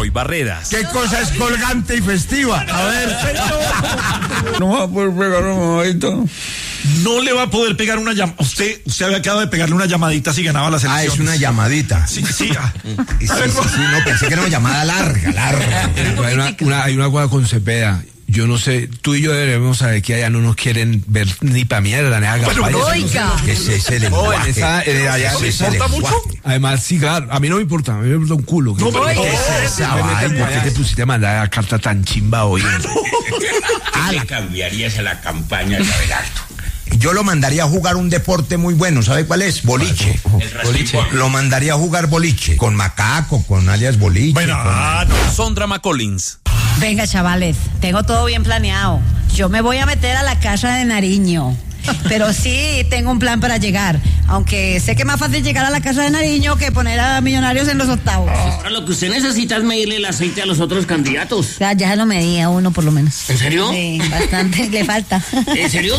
Roy Barreras. ¿Qué cosa es colgante y festiva? A ver, no va a poder pegar un mamadito. No le va a poder pegar una llamadita. Usted había quedado de pegarle una llamadita si ganaba la selección. Es una llamadita. Sí. Sí, no, pensé que era una llamada larga. Hay una cosa con Cepeda. Yo no sé, tú y yo debemos saber que allá no nos quieren ver ni pa' mierda, ni haga Oiga. ¿Qué es ese lenguaje? ¿Eso importa mucho? Además, sí, claro, a mí no me importa, a mí me importa un culo. No, pero ¿qué es esa vaina? ¿Por qué te pusiste a mandar la carta tan chimba hoy? ¿Qué cambiarías a la campaña de Abelardo? Yo lo mandaría a jugar un deporte muy bueno, ¿sabe cuál es? Boliche. Lo mandaría a jugar boliche, con Macaco, con alias Boliche. Bueno, Sondra McCollins. Venga, chavales, tengo todo bien planeado. Yo me voy a meter a la casa de Nariño. Pero sí tengo un plan para llegar. Aunque sé que es más fácil llegar a la casa de Nariño que poner a Millonarios en los octavos. Ahora lo que usted necesita es medirle el aceite a los otros candidatos. Ya se lo medí a uno por lo menos. ¿En serio? Sí, bastante le falta. ¿En serio?